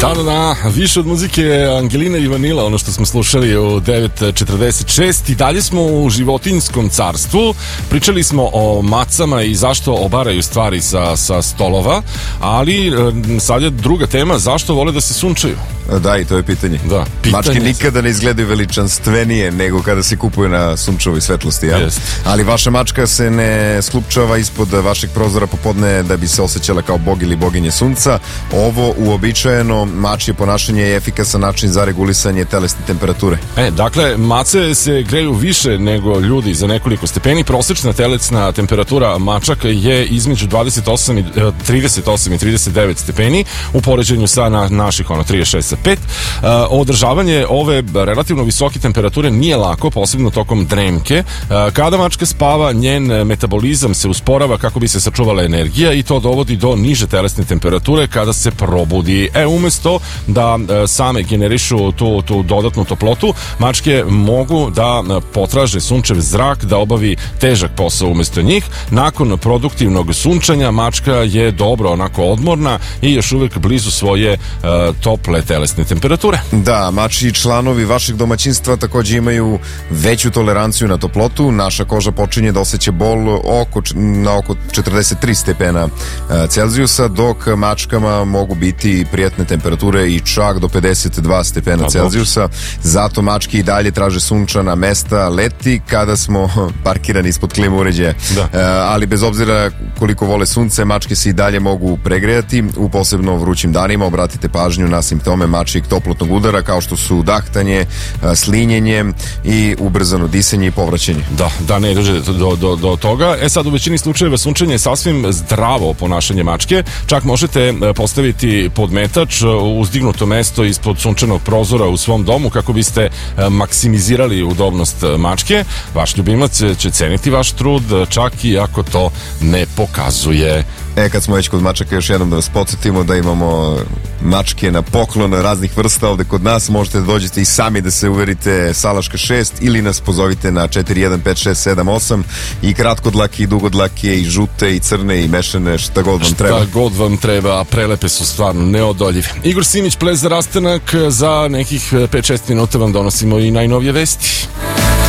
Da, više od muzike Angelina i Vanila, ono što smo slušali u 9.46. I dalje smo u životinjskom carstvu. Pričali smo o macama i zašto obaraju stvari sa stolova, ali sad je druga tema, zašto vole da se sunčaju. Da, i to je pitanje. Mačke nikada ne izgledaju veličanstvenije nego kada se kupuju na sunčevoj svetlosti, ja? Ali vaša mačka se ne sklupčava ispod vašeg prozora popodne da bi se osjećala kao bog ili boginje sunca. Ovo uobičajeno mačje ponašanje je efikasan način za regulisanje telesne temperature. Dakle, mace se greju više nego ljudi za nekoliko stepeni. Prosečna telesna temperatura mačaka je između 38 i 39 stepeni u poređenju sa naših 36,5. Održavanje ove relativno visoke temperature nije lako, posebno tokom dremke. Kada mačka spava, njen metabolizam se usporava kako bi se sačuvala energija i to dovodi do niže telesne temperature kada se probudi. Umesto da same generišu tu dodatnu toplotu, mačke mogu da potraže sunčev zrak, da obavi težak posao umesto njih. Nakon produktivnog sunčanja mačka je dobro onako odmorna i još uvijek blizu svoje tople telesne temperature. Da, mačji članovi vašeg domaćinstva takođe imaju veću toleranciju na toplotu. Naša koža počinje da osjeća bol na oko 43 stepena Celzijusa, dok mačkama mogu biti prijatne temperature i čak do 52 stepena Celzijusa. Zato mačke i dalje traže sunčana mesta leti kada smo parkirani ispod klima uređaja. Ali bez obzira koliko vole sunce, mačke se i dalje mogu pregrejati u posebno vrućim danima. Obratite pažnju na simptome mačjeg toplotnog udara kao što su dahtanje, slinjenje i ubrzano disanje i povraćanje. Da ne dođe do toga. Sad u većini slučajeva sunčanje je sasvim zdravo ponašanje mačke. Čak možete postaviti podmetač uzdignuto mesto ispod sunčanog prozora u svom domu kako biste maksimizirali udobnost mačke. Vaš ljubimac će ceniti vaš trud, čak i ako to ne pokazuje. Kad smo već kod mačaka, još jednom da vas podsjetimo da imamo mačke na poklon raznih vrsta ovde kod nas. Možete da dođete i sami da se uverite, Salaška 6, ili nas pozovite na 415678 i kratkodlake i dugodlake i žute i crne i mešane, šta god vam treba. Šta god vam treba, a prelepe su stvarno neodoljive. Igor Simić, Ples za rastanak, za nekih 5-6 minuta vam donosimo i najnovije vesti.